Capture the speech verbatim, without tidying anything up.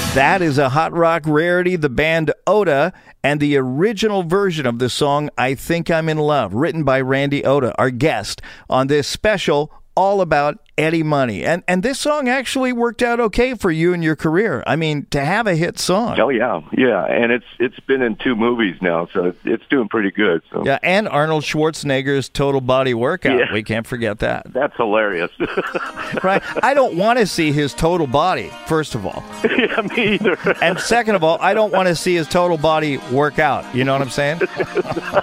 That is a hot rock rarity, the band Oda, and the original version of the song I Think I'm in Love, written by Randy Oda, our guest on this special all about Eddie Money. And and this song actually worked out okay for you in your career. I mean, to have a hit song. Oh, yeah, yeah. And it's it's been in two movies now, so it's, it's doing pretty good. So. Yeah, and Arnold Schwarzenegger's Total Body Workout. Yeah. We can't forget that. That's hilarious. Right? I don't want to see his total body, first of all. Yeah, me either. And second of all, I don't want to see his total body work out. You know what I'm saying?